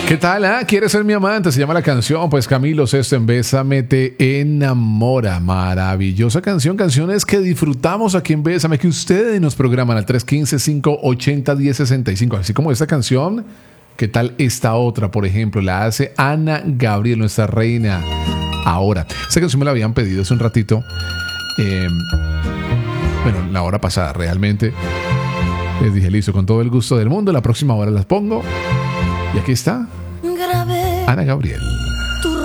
¿Qué tal? ¿Quieres ser mi amante? Se llama la canción. Pues Camilo Sesto en Bésame te enamora. Maravillosa canción. Canciones que disfrutamos aquí en Bésame, que ustedes nos programan al 315-580-1065. Así como esta canción. ¿Qué tal esta otra? Por ejemplo, la hace Ana Gabriel, nuestra reina. Ahora, esta canción me la habían pedido hace un ratito. Bueno, la hora pasada realmente. Les dije, listo, con todo el gusto del mundo. La próxima hora las pongo. Y aquí está Ana Gabriel.